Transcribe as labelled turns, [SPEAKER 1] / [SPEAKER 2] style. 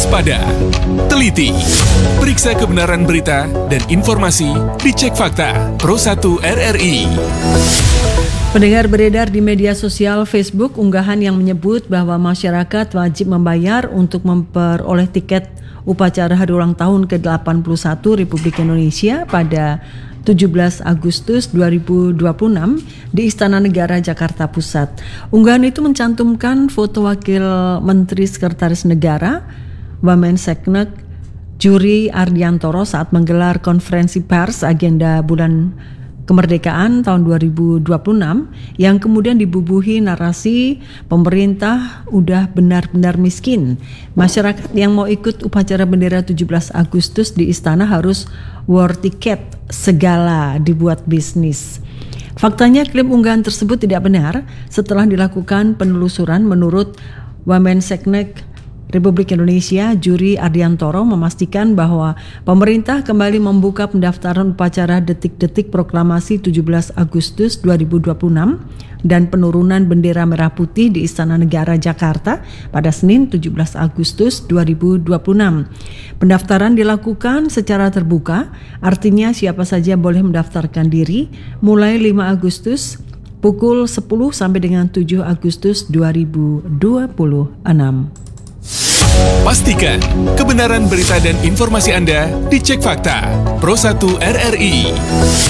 [SPEAKER 1] waspada, teliti, periksa kebenaran berita dan informasi dicek fakta Pro 1 RRI.
[SPEAKER 2] Pendengar, beredar di media sosial Facebook unggahan yang menyebut bahwa masyarakat wajib membayar untuk memperoleh tiket upacara hari ulang tahun ke-81 Republik Indonesia pada 17 Agustus 2026 di Istana Negara Jakarta Pusat. Unggahan itu mencantumkan foto Wakil Menteri Sekretaris Negara Wamenseknek Juri Ardiantoro saat menggelar konferensi pers agenda bulan kemerdekaan tahun 2026 yang kemudian dibubuhi narasi pemerintah udah benar-benar miskin. Masyarakat yang mau ikut upacara bendera 17 Agustus di istana harus war tiket, segala dibuat bisnis. Faktanya klaim unggahan tersebut tidak benar setelah dilakukan penelusuran. Menurut Wamenseknek Republik Indonesia, Juri Ardiantoro memastikan bahwa pemerintah kembali membuka pendaftaran upacara detik-detik proklamasi 17 Agustus 2026 dan penurunan bendera merah putih di Istana Negara Jakarta pada Senin 17 Agustus 2026. Pendaftaran dilakukan secara terbuka, artinya siapa saja boleh mendaftarkan diri mulai 5 Agustus pukul 10 sampai dengan 7 Agustus 2026.
[SPEAKER 1] Pastikan kebenaran berita dan informasi Anda dicek fakta Pro 1 RRI.